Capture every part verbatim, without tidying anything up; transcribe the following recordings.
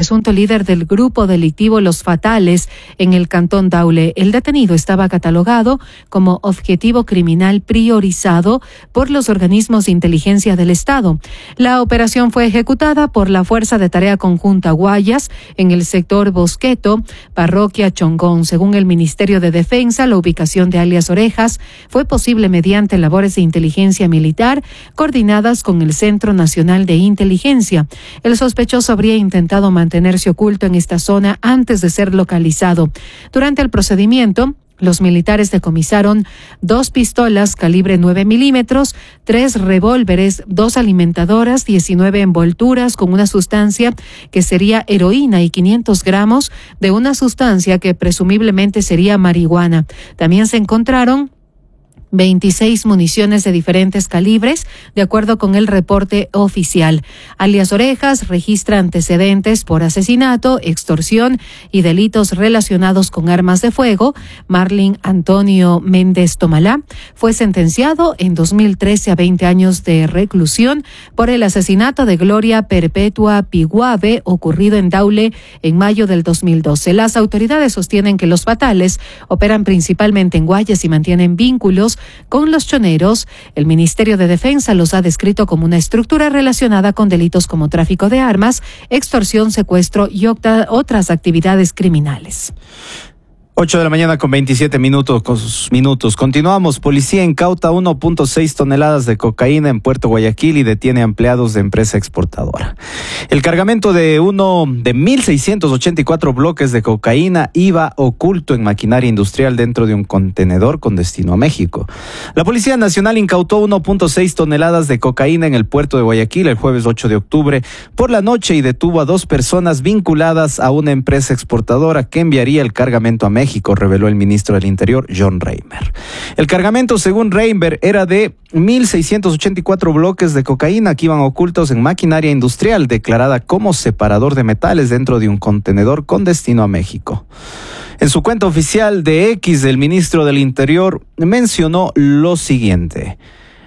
presunto líder del grupo delictivo Los Fatales en el cantón Daule. El detenido estaba catalogado como objetivo criminal priorizado por los organismos de inteligencia del Estado. La operación fue ejecutada por la Fuerza de Tarea Conjunta Guayas en el sector Bosqueto, parroquia Chongón. Según el Ministerio de Defensa, la ubicación de alias Orejas fue posible mediante labores de inteligencia militar coordinadas con el Centro Nacional de Inteligencia. El sospechoso habría intentado mantenerse oculto en esta zona antes de ser localizado. Durante el procedimiento, los militares decomisaron dos pistolas calibre nueve milímetros, tres revólveres, dos alimentadoras, diecinueve envolturas con una sustancia que sería heroína y quinientos gramos de una sustancia que presumiblemente sería marihuana. También se encontraron veintiséis municiones de diferentes calibres, de acuerdo con el reporte oficial. Alias Orejas registra antecedentes por asesinato, extorsión y delitos relacionados con armas de fuego. Marlin Antonio Méndez Tomalá fue sentenciado en dos mil trece a veinte años de reclusión por el asesinato de Gloria Perpetua Piguave, ocurrido en Daule en mayo del dos mil doce. Las autoridades sostienen que los fatales operan principalmente en Guayas y mantienen vínculos con los choneros. El Ministerio de Defensa los ha descrito como una estructura relacionada con delitos como tráfico de armas, extorsión, secuestro y otras actividades criminales. ocho de la mañana con veintisiete minutos, minutos. Continuamos. Policía incauta uno punto seis toneladas de cocaína en Puerto Guayaquil y detiene a empleados de empresa exportadora. El cargamento de uno de mil seiscientos ochenta y cuatro bloques de cocaína iba oculto en maquinaria industrial dentro de un contenedor con destino a México. La Policía Nacional incautó uno punto seis toneladas de cocaína en el puerto de Guayaquil el jueves ocho de octubre por la noche y detuvo a dos personas vinculadas a una empresa exportadora que enviaría el cargamento a México. México, reveló el ministro del Interior, John Reimer. El cargamento, según Reimer, era de mil seiscientos ochenta y cuatro bloques de cocaína que iban ocultos en maquinaria industrial declarada como separador de metales dentro de un contenedor con destino a México. En su cuenta oficial de X, el ministro del Interior mencionó lo siguiente: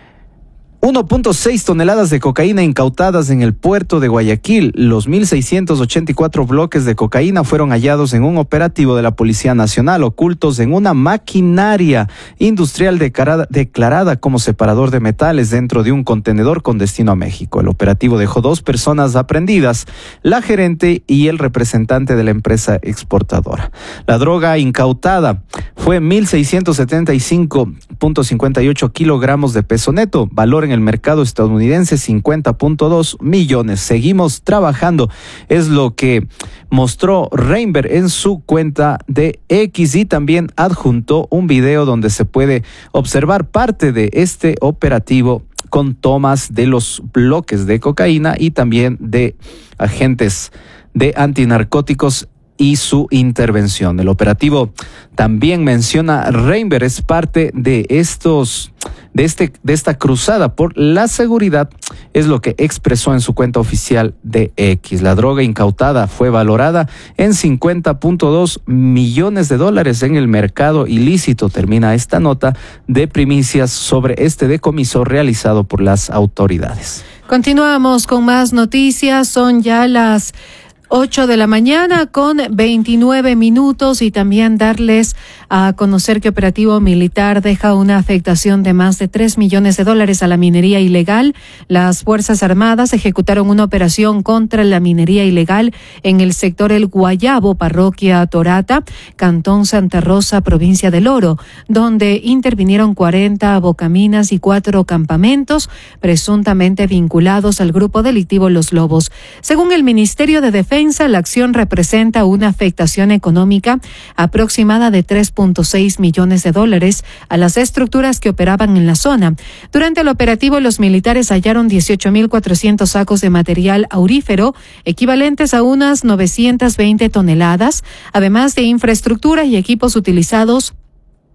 uno punto seis toneladas de cocaína incautadas en el puerto de Guayaquil. Los mil seiscientos ochenta y cuatro bloques de cocaína fueron hallados en un operativo de la Policía Nacional, ocultos en una maquinaria industrial declarada, declarada como separador de metales dentro de un contenedor con destino a México. El operativo dejó dos personas aprehendidas, la gerente y el representante de la empresa exportadora. La droga incautada fue mil seiscientos setenta y cinco punto cincuenta y ocho kilogramos de peso neto, valor en el mercado estadounidense cincuenta punto dos millones. Seguimos trabajando, es lo que mostró Reimer en su cuenta de X, y también adjuntó un video donde se puede observar parte de este operativo con tomas de los bloques de cocaína y también de agentes de antinarcóticos y su intervención. El operativo, también menciona Reimer, es parte de estos de este de esta cruzada por la seguridad, es lo que expresó en su cuenta oficial de X. La droga incautada fue valorada en cincuenta punto dos millones de dólares en el mercado ilícito. Termina esta nota de primicias sobre este decomiso realizado por las autoridades. Continuamos con más noticias. Son ya las ocho de la mañana con veintinueve minutos, y también darles a conocer que operativo militar deja una afectación de más de tres millones de dólares a la minería ilegal. Las Fuerzas Armadas ejecutaron una operación contra la minería ilegal en el sector El Guayabo, parroquia Torata, cantón Santa Rosa, provincia del Oro, donde intervinieron cuarenta bocaminas y cuatro campamentos presuntamente vinculados al grupo delictivo Los Lobos. Según el Ministerio de Defensa, la acción representa una afectación económica aproximada de tres punto seis millones de dólares a las estructuras que operaban en la zona. Durante el operativo, los militares hallaron dieciocho mil cuatrocientos sacos de material aurífero, equivalentes a unas novecientas veinte toneladas, además de infraestructura y equipos utilizados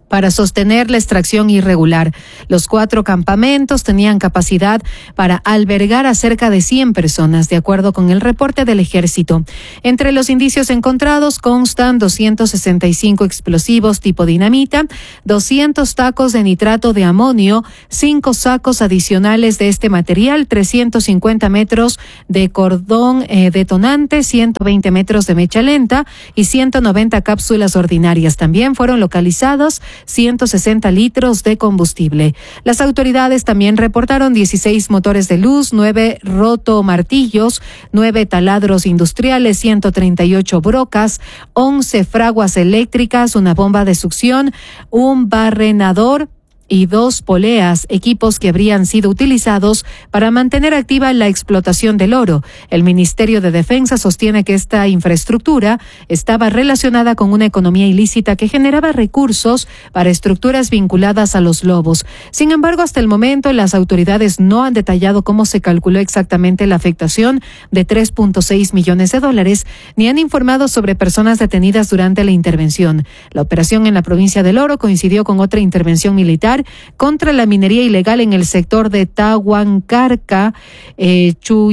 para sostener la extracción irregular. Los cuatro campamentos tenían capacidad para albergar a cerca de cien personas, de acuerdo con el reporte del Ejército. Entre los indicios encontrados constan doscientos sesenta y cinco explosivos tipo dinamita, doscientos tacos de nitrato de amonio, cinco sacos adicionales de este material, trescientos cincuenta metros de cordón eh, detonante, ciento veinte metros de mecha lenta y ciento noventa cápsulas ordinarias. También fueron localizados ciento sesenta litros de combustible. Las autoridades también reportaron dieciséis motores de luz, nueve rotomartillos, nueve taladros industriales, ciento treinta y ocho brocas, once fraguas eléctricas, una bomba de succión, un barrenador y dos poleas, equipos que habrían sido utilizados para mantener activa la explotación del oro. El Ministerio de Defensa sostiene que esta infraestructura estaba relacionada con una economía ilícita que generaba recursos para estructuras vinculadas a los lobos. Sin embargo, hasta el momento las autoridades no han detallado cómo se calculó exactamente la afectación de tres punto seis millones de dólares, ni han informado sobre personas detenidas durante la intervención. La operación en la provincia del Oro coincidió con otra intervención militar contra la minería ilegal en el sector de Tahuancarca, eh,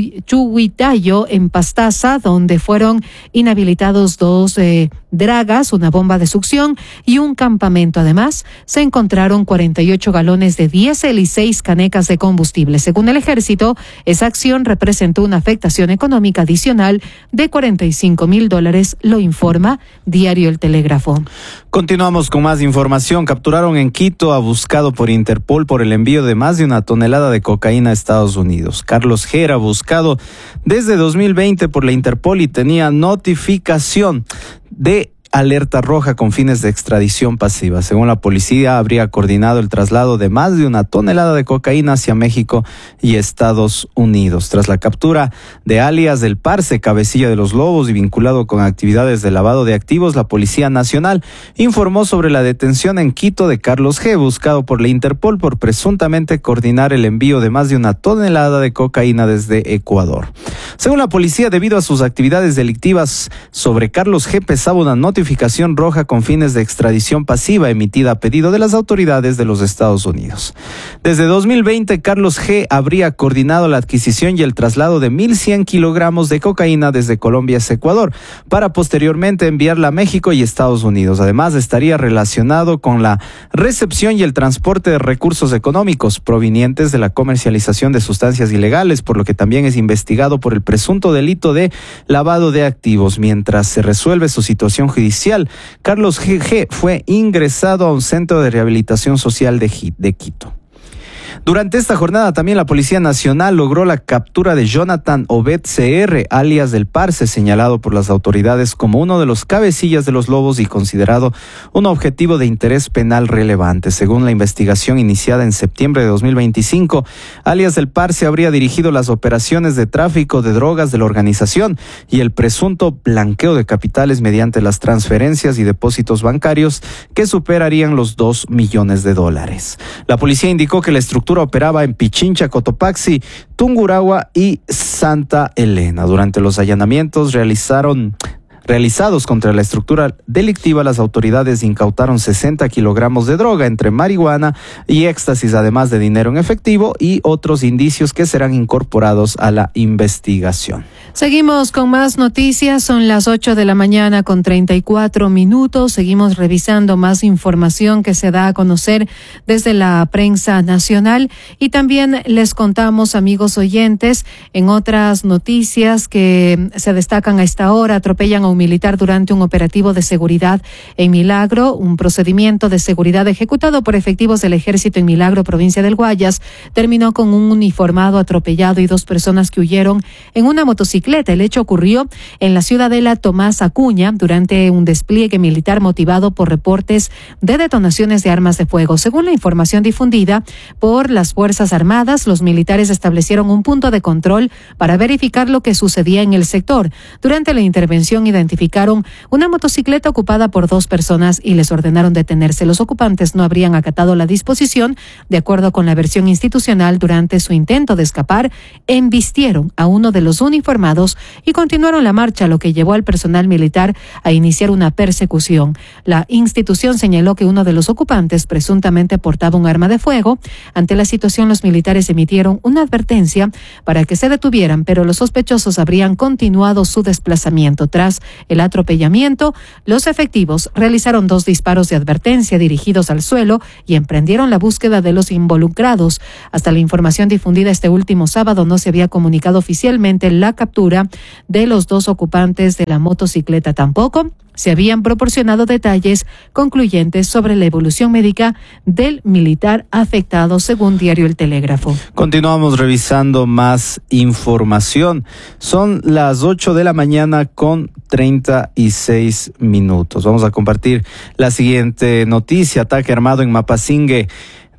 Chuhuitayo, en Pastaza, donde fueron inhabilitados dos eh, dragas, una bomba de succión y un campamento. Además, se encontraron cuarenta y ocho galones de diésel y seis canecas de combustible. Según el Ejército, esa acción representó una afectación económica adicional de cuarenta y cinco mil dólares, lo informa Diario El Telégrafo. Continuamos con más información. Capturaron en Quito a buscado por Interpol por el envío de más de una tonelada de cocaína a Estados Unidos. Carlos G. era buscado desde dos mil veinte por la Interpol y tenía notificación de alerta roja con fines de extradición pasiva. Según la policía, habría coordinado el traslado de más de una tonelada de cocaína hacia México y Estados Unidos. Tras la captura de alias del Parse, cabecilla de los Lobos y vinculado con actividades de lavado de activos, la Policía Nacional informó sobre la detención en Quito de Carlos G., buscado por la Interpol por presuntamente coordinar el envío de más de una tonelada de cocaína desde Ecuador. Según la policía, debido a sus actividades delictivas, sobre Carlos G. pesaba una notificación notificación roja con fines de extradición pasiva emitida a pedido de las autoridades de los Estados Unidos. Desde dos mil veinte, Carlos G. habría coordinado la adquisición y el traslado de mil cien kilogramos de cocaína desde Colombia a Ecuador, para posteriormente enviarla a México y Estados Unidos. Además, estaría relacionado con la recepción y el transporte de recursos económicos provenientes de la comercialización de sustancias ilegales, por lo que también es investigado por el presunto delito de lavado de activos. Mientras se resuelve su situación judicial, Carlos G. fue ingresado a un centro de rehabilitación social de, de Quito. Durante esta jornada también la Policía Nacional logró la captura de Jonathan Obed C R, alias del Parse, señalado por las autoridades como uno de los cabecillas de los Lobos y considerado un objetivo de interés penal relevante. Según la investigación iniciada en septiembre de dos mil veinticinco, alias del Parse habría dirigido las operaciones de tráfico de drogas de la organización y el presunto blanqueo de capitales mediante las transferencias y depósitos bancarios que superarían los dos millones de dólares. La policía indicó que la estructura operaba en Pichincha, Cotopaxi, Tungurahua y Santa Elena. Durante los allanamientos realizaron realizados contra la estructura delictiva, las autoridades incautaron sesenta kilogramos de droga, entre marihuana y éxtasis, además de dinero en efectivo y otros indicios que serán incorporados a la investigación. Seguimos con más noticias, son las ocho de la mañana con treinta y cuatro minutos. Seguimos revisando más información que se da a conocer desde la prensa nacional y también les contamos, amigos oyentes, en otras noticias que se destacan a esta hora. Atropellan a un militar durante un operativo de seguridad en Milagro. Un procedimiento de seguridad ejecutado por efectivos del Ejército en Milagro, provincia del Guayas, terminó con un uniformado atropellado y dos personas que huyeron en una motocicleta. El hecho ocurrió en la ciudadela Tomás Acuña durante un despliegue militar motivado por reportes de detonaciones de armas de fuego. Según la información difundida por las Fuerzas Armadas, los militares establecieron un punto de control para verificar lo que sucedía en el sector. Durante la intervención identificaron identificaron una motocicleta ocupada por dos personas y les ordenaron detenerse. Los ocupantes no habrían acatado la disposición. De acuerdo con la versión institucional, durante su intento de escapar, embistieron a uno de los uniformados y continuaron la marcha, lo que llevó al personal militar a iniciar una persecución. La institución señaló que uno de los ocupantes presuntamente portaba un arma de fuego. Ante la situación, los militares emitieron una advertencia para que se detuvieran, pero los sospechosos habrían continuado su desplazamiento. Tras el atropellamiento, los efectivos realizaron dos disparos de advertencia dirigidos al suelo y emprendieron la búsqueda de los involucrados. Hasta la información difundida este último sábado, no se había comunicado oficialmente la captura de los dos ocupantes de la motocicleta. Tampoco se habían proporcionado detalles concluyentes sobre la evolución médica del militar afectado, según Diario El Telégrafo. Continuamos revisando más información. Son las ocho de la mañana con treinta y seis minutos. Vamos a compartir la siguiente noticia. Ataque armado en Mapasingue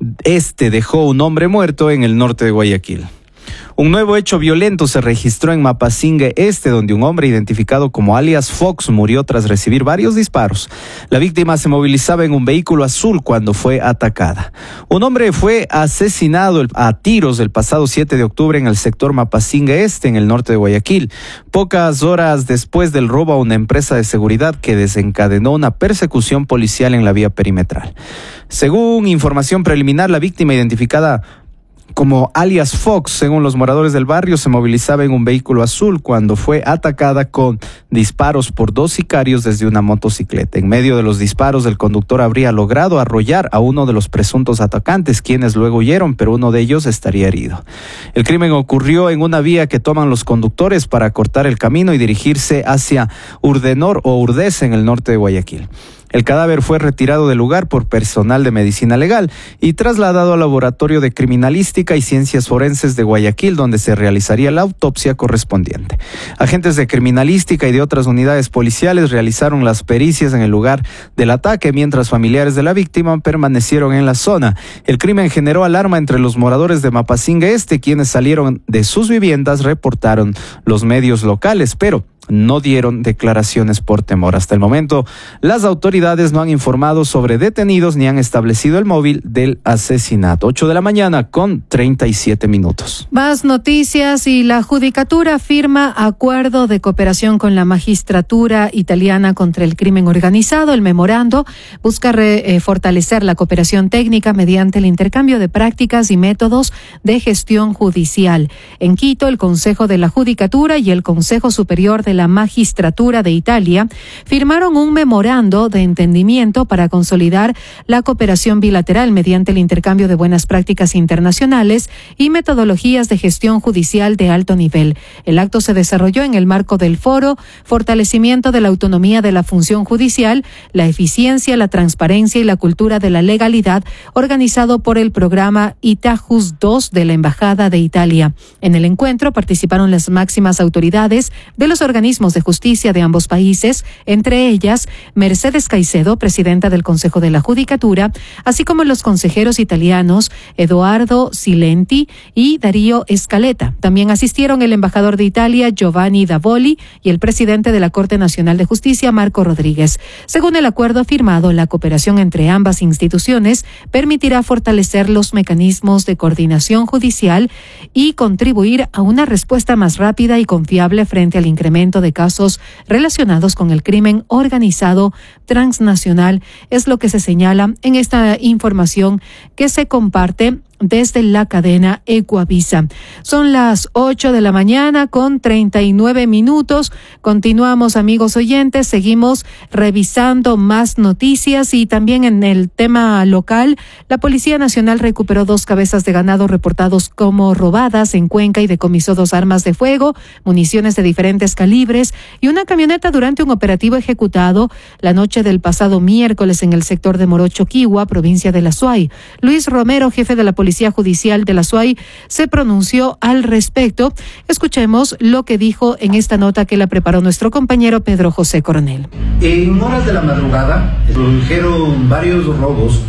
Este dejó un hombre muerto en el norte de Guayaquil. Un nuevo hecho violento se registró en Mapasingue Este, donde un hombre identificado como alias Fox murió tras recibir varios disparos. La víctima se movilizaba en un vehículo azul cuando fue atacada. Un hombre fue asesinado a tiros el pasado siete de octubre en el sector Mapasingue Este, en el norte de Guayaquil, pocas horas después del robo a una empresa de seguridad que desencadenó una persecución policial en la vía perimetral. Según información preliminar, la víctima, identificada como alias Fox, según los moradores del barrio, se movilizaba en un vehículo azul cuando fue atacada con disparos por dos sicarios desde una motocicleta. En medio de los disparos, el conductor habría logrado arrollar a uno de los presuntos atacantes, quienes luego huyeron, pero uno de ellos estaría herido. El crimen ocurrió en una vía que toman los conductores para cortar el camino y dirigirse hacia Urdenor o Urdez, en el norte de Guayaquil. El cadáver fue retirado del lugar por personal de medicina legal y trasladado al Laboratorio de Criminalística y Ciencias Forenses de Guayaquil, donde se realizaría la autopsia correspondiente. Agentes de criminalística y de otras unidades policiales realizaron las pericias en el lugar del ataque, mientras familiares de la víctima permanecieron en la zona. El crimen generó alarma entre los moradores de Mapasingue Este, quienes salieron de sus viviendas, reportaron los medios locales, pero no dieron declaraciones por temor. Hasta el momento, las autoridades no han informado sobre detenidos ni han establecido el móvil del asesinato. ocho de la mañana con treinta y siete minutos. Más noticias. Y la Judicatura firma acuerdo de cooperación con la magistratura italiana contra el crimen organizado. El memorando busca re, eh, fortalecer la cooperación técnica mediante el intercambio de prácticas y métodos de gestión judicial. En Quito, el Consejo de la Judicatura y el Consejo Superior de la Magistratura de Italia firmaron un memorando de entendimiento para consolidar la cooperación bilateral mediante el intercambio de buenas prácticas internacionales y metodologías de gestión judicial de alto nivel. El acto se desarrolló en el marco del foro Fortalecimiento de la autonomía de la función judicial, la eficiencia, la transparencia y la cultura de la legalidad, organizado por el programa Itajus dos de la Embajada de Italia. En el encuentro participaron las máximas autoridades de los organismos de justicia de ambos países, entre ellas Mercedes Caicedo, presidenta del Consejo de la Judicatura, así como los consejeros italianos Edoardo Silenti y Darío Escaleta. También asistieron el embajador de Italia, Giovanni Davoli, y el presidente de la Corte Nacional de Justicia, Marco Rodríguez. Según el acuerdo firmado, la cooperación entre ambas instituciones permitirá fortalecer los mecanismos de coordinación judicial y contribuir a una respuesta más rápida y confiable frente al incremento de casos relacionados con el crimen organizado transnacional, es lo que se señala en esta información que se comparte desde la cadena Ecuavisa. Son las ocho de la mañana con treinta y nueve minutos. Continuamos, amigos oyentes, seguimos revisando más noticias y también en el tema local. La Policía Nacional recuperó dos cabezas de ganado reportados como robadas en Cuenca y decomisó dos armas de fuego, municiones de diferentes calibres y una camioneta durante un operativo ejecutado la noche del pasado miércoles en el sector de Morochoquihua, provincia de La Suay. Luis Romero, jefe de la Policía Judicial de La Suay, se pronunció al respecto. Escuchemos lo que dijo en esta nota que la preparó nuestro compañero Pedro José Coronel. En horas de la madrugada se produjeron varios robos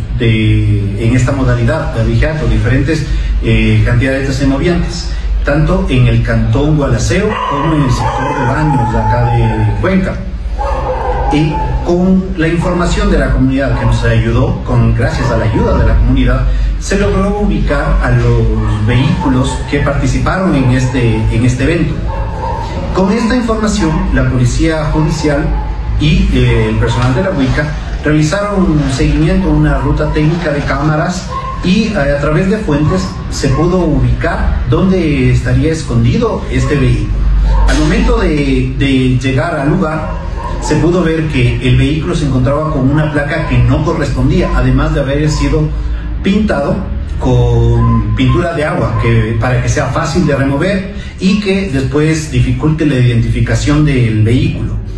de, en esta modalidad de abigeato, diferentes eh, cantidades de cenobiantes, tanto en el cantón Gualaceo como en el sector de Baños de acá de Cuenca. Y con la información de la comunidad que nos ayudó, con, gracias a la ayuda de la comunidad, se logró ubicar a los vehículos que participaron en este, en este evento. Con esta información, la Policía Judicial y eh, el personal de la WICA realizaron un seguimiento, una ruta técnica de cámaras y eh, a través de fuentes se pudo ubicar dónde estaría escondido este vehículo. Al momento de, de llegar al lugar, se pudo ver que el vehículo se encontraba con una placa que no correspondía, además de haber sido pintado con pintura de agua que, para que sea fácil de remover y que después dificulte la identificación del vehículo.